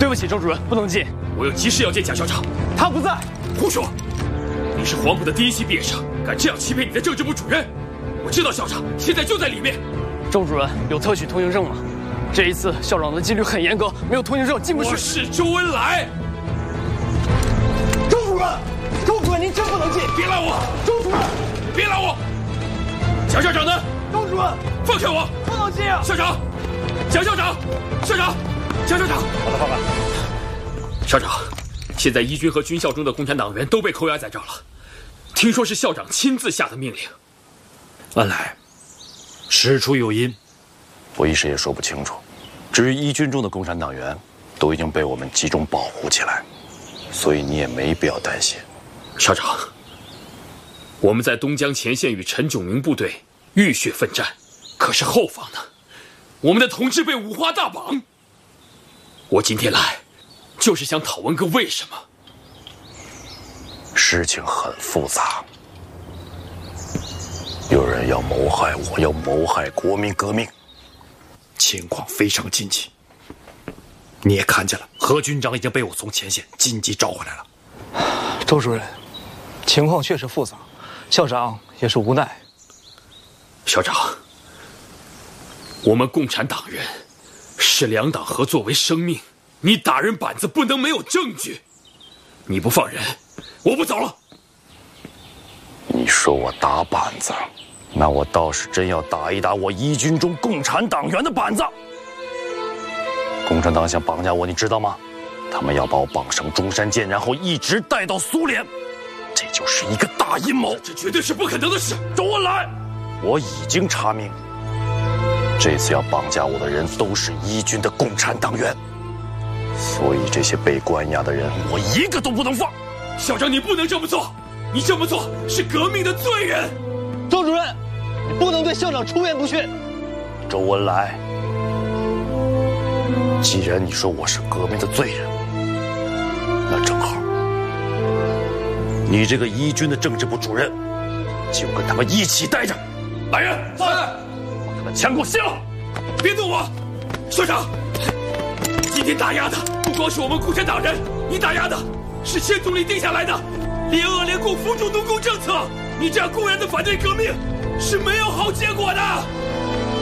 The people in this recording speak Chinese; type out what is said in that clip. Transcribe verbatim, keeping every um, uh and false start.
对不起，周主任，不能进。 我有急事要见贾校长。 他不在。 胡说！你是黄埔的第一期毕业生，敢这样欺骗你的政治部主任？我知道校长现在就在里面。 周主任有特许通行证吗？这一次校长的纪律很严格，没有通行证进不去。 我是周恩来。 周主任，周主任，您真不能进！ 别拉我！ 周主任， 别拉我！贾校长呢？ 周主任， 放开我！ 不能进啊！ 校长，贾校长，校长，贾校长， 把他放开。 校长，现在一军和军校中的共产党员都被扣押在这儿了，听说是校长亲自下的命令。 恩来，事出有因， 我一时也说不清楚。至于一军中的共产党员，都已经被我们集中保护起来，所以你也没必要担心。 校长，我们在东江前线与陈炯明部队浴血奋战，可是后方呢？我们的同志被五花大绑。我今天来，就是想讨问个为什么。 事情很复杂，有人要谋害我，要谋害国民革命， 情况非常紧急。你也看见了，何军长已经被我从前线紧急召回来了。 周主任，情况确实复杂，校长也是无奈。 校长，我们共产党人视两党合作为生命，你打人板子不能没有证据。你不放人，我不走了。 你说我打板子，那我倒是真要打一打我一军中共产党员的板子。共产党想绑架我，你知道吗？他们要把我绑上中山舰，然后一直带到苏联，这就是一个大阴谋。 这绝对是不可能的事。 周恩来，我已经查明，这次要绑架我的人都是一军的共产党员，所以这些被关押的人，我一个都不能放。 校长，你不能这么做，你这么做是革命的罪人。 周主任，你不能对校长出言不逊。 周恩来，既然你说我是革命的罪人，那正好，你这个一军的政治部主任，就跟他们一起待着。来人， 在！ 把他的枪给我卸了！ 别动我，校长。今天打压的不光是我们共产党人，你打压的是县总理定下来的联俄联共扶助农工政策。你这样公然的反对革命，是没有好结果的。